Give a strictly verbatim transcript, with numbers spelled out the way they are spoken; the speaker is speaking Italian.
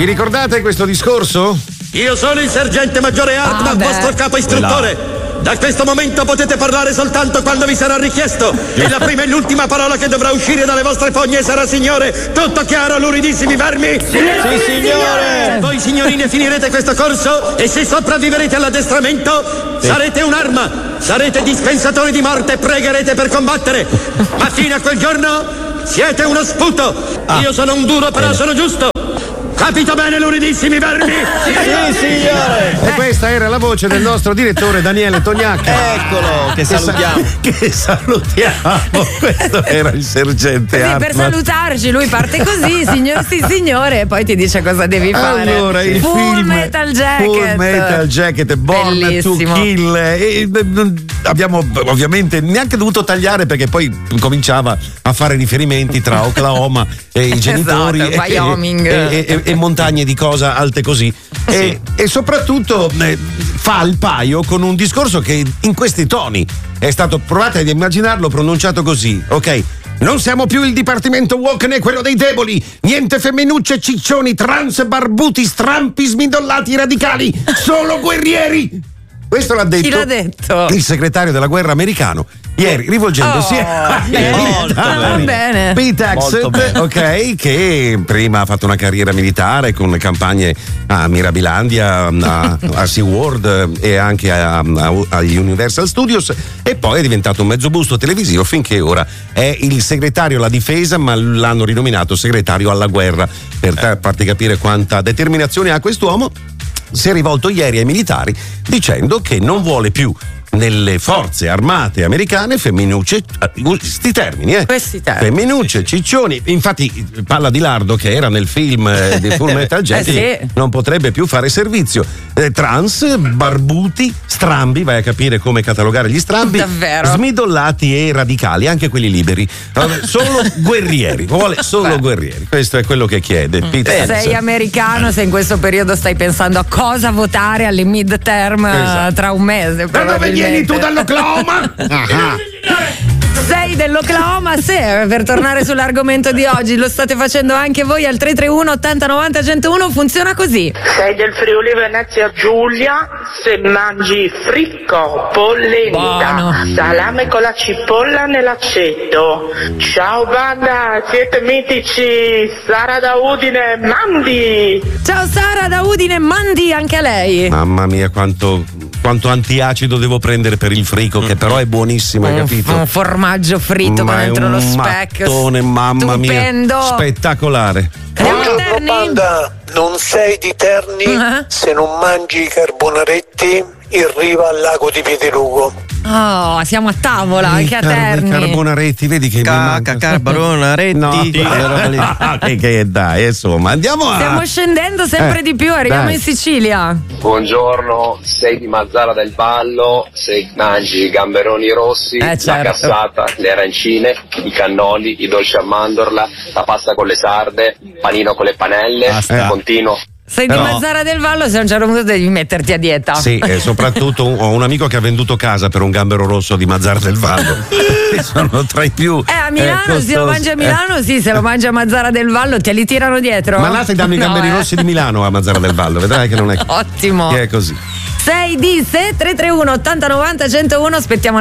Vi ricordate questo discorso? Io sono il sergente maggiore Hartman, Ah, vostro capo istruttore. Da questo momento potete parlare soltanto quando vi sarà richiesto. E la prima e l'ultima parola che dovrà uscire dalle vostre fogne sarà signore. Tutto chiaro, luridissimi vermi? Sì, sì, signore! Voi signorine finirete questo corso e se sopravviverete all'addestramento sì. sarete un'arma. Sarete dispensatori di morte e pregherete per combattere. Ma fino a quel giorno siete uno sputo. Ah. Io sono un duro, però sono giusto. Capito bene, luridissimi vermi? Sì, sì, signore! E questa era la voce del nostro direttore Daniele Tognacca. Eccolo, che salutiamo. Che salutiamo. Questo era il sergente Sì, Hartman. per salutarci, lui parte così, signor sì signore, e poi ti dice cosa devi fare. Allora, il Full film Metal Jacket. Full Metal Jacket, Born Bellissimo. to Kill. E, e, abbiamo ovviamente neanche dovuto tagliare perché poi cominciava a fare riferimenti tra Oklahoma e i genitori Esatto, e, Wyoming. e, e, e montagne di cosa alte così. Sì. E, e soprattutto eh, fa il paio con un discorso che in questi toni è stato, provate ad immaginarlo pronunciato così, ok? Non siamo più il dipartimento woke né quello dei deboli. Niente femminucce, ciccioni, trans, barbuti, strampi, smidollati, radicali. Solo guerrieri. Questo l'ha detto, Chi l'ha detto? il segretario della guerra americano ieri, rivolgendosi Oh, a bene. Va bene. Pete Molto Hegseth, bene. ok, che prima ha fatto una carriera militare con campagne a Mirabilandia, a, a SeaWorld e anche a, a, agli Universal Studios, e poi è diventato un mezzo busto televisivo finché ora è il segretario alla difesa, ma l'hanno rinominato segretario alla guerra, per te- farti capire quanta determinazione ha quest'uomo. Si è rivolto ieri ai militari dicendo che non vuole più nelle forze armate americane femminucce, questi termini, eh? Questi termini. Femminucce, ciccioni. Infatti, Palla di Lardo, che era nel film eh, di Full Metal Jacket, Eh sì. non potrebbe più fare servizio. Eh, trans, barbuti, strambi, vai a capire come catalogare gli strambi, Davvero? smidollati e radicali, anche quelli liberi. Allora, solo guerrieri, vuole solo Beh. guerrieri. Questo è quello che chiede. Pete Sei Hegseth. americano, se in questo periodo stai pensando a cosa votare alle midterm eh, Esatto. tra un mese. Da dove vieni tu, dall'Oklahoma? Ah. Sei dell'Oklahoma, sì, per tornare sull'argomento di oggi, lo state facendo anche voi al tre tre uno ottanta novanta centouno, funziona così. Sei del Friuli Venezia Giulia, se mangi fricco, polenta, Buono. salame con la cipolla nell'aceto. Ciao banda, siete mitici, Sara da Udine, Mandi! Ciao Sara da Udine, mandi anche a lei. Mamma mia, quanto, quanto antiacido devo prendere per il frico, che però è buonissimo, hai Un, capito? un formaggio fritto Ma con è dentro lo un specchio. mattone, mamma Stupendo. mia, spettacolare. Andiamo a Buongiorno Terni? banda, non sei di Terni Uh-huh. se non mangi i carbonaretti in riva al lago di Piedelugo. Oh, siamo a tavola anche a I car- Terni. I carbonaretti, vedi che mi manca. Cacca, carbonaretti. No, quelle robe lì. che, che dai, insomma, andiamo a. Stiamo scendendo sempre Eh, di più, arriviamo dai. in Sicilia. Buongiorno, sei di Mazzara del Vallo, se mangi i gamberoni rossi, Eh, la certo. cassata, le arancine, i cannoli, i dolci a mandorla, la pasta con le sarde, panino con le panelle, Basta. continuo. Sei di Però- Mazzara del Vallo, se a un certo punto devi metterti a dieta. Sì, e soprattutto un- ho un amico che ha venduto casa per un gambero rosso di Mazzara del Vallo. Sono tra i più. Eh, a Milano, se costosi. lo mangi a Milano, sì, se lo mangi a Mazzara del Vallo, te li tirano dietro. Eh, ma là ti danno i No, gamberi eh. rossi di Milano a Mazzara del Vallo, vedrai che non è, Ottimo. che è così. sei di se tre tre uno ottanta novanta centouno, aspettiamo